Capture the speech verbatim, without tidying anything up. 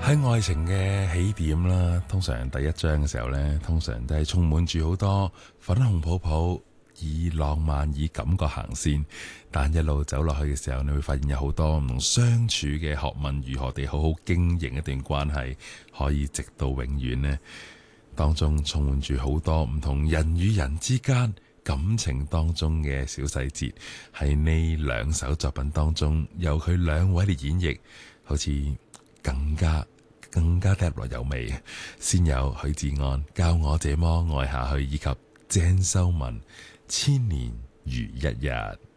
喺愛情嘅起點啦，通常第一章嘅時候呢，通常都係充滿住好多粉紅泡泡，以浪漫以感覺行先。但一路走落去嘅時候，你會發現有好多唔同相處嘅學問，如何地好好經營一段關係，可以直到永遠呢？當中充滿住好多唔同人與人之間感情當中嘅小細節。喺呢兩首作品當中，由佢兩位嚟演繹，好似更加更加聽落有味。先有許志安教我這麼愛下去，以及鄭秀文千年如一日。